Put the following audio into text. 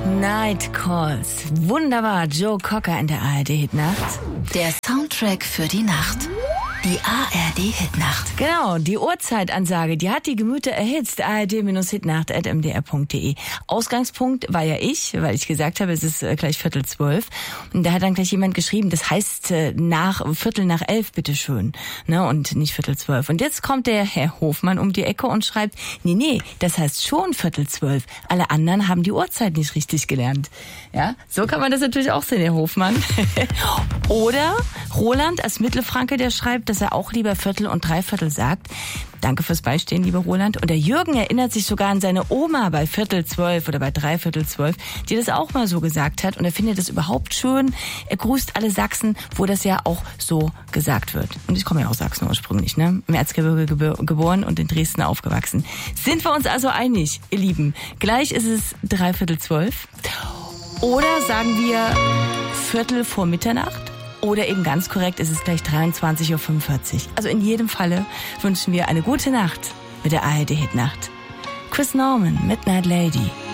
Night Calls. Wunderbar. Joe Cocker in der ARD-Hitnacht. Der Soundtrack für die Nacht. Die ARD-Hitnacht. Genau, die Uhrzeitansage, die hat die Gemüter erhitzt. ard-hitnacht@mdr.de. Ausgangspunkt war ja ich, weil ich gesagt habe, es ist gleich 11:45. Und da hat dann gleich jemand geschrieben, das heißt nach 11:45, bitteschön. Ne, und nicht 11:45. Und jetzt kommt der Herr Hofmann um die Ecke und schreibt, nee, das heißt schon 11:45. Alle anderen haben die Uhrzeit nicht richtig gelernt. Ja, so kann man das natürlich auch sehen, Herr Hofmann. Oder Roland als Mittelfranke, der schreibt, dass er auch lieber Viertel und Dreiviertel sagt. Danke fürs Beistehen, lieber Roland. Und der Jürgen erinnert sich sogar an seine Oma bei 11:45 oder bei 11:45, die das auch mal so gesagt hat. Und er findet das überhaupt schön. Er grüßt alle Sachsen, wo das ja auch so gesagt wird. Und ich komme ja aus Sachsen ursprünglich, ne? Im Erzgebirge geboren und in Dresden aufgewachsen. Sind wir uns also einig, ihr Lieben? Gleich ist es 11:45. Oder sagen wir 15:45 vor Mitternacht? Oder eben ganz korrekt ist es gleich 23:45 Uhr. Also in jedem Falle wünschen wir eine gute Nacht mit der ARD-Hitnacht. Chris Norman, Midnight Lady.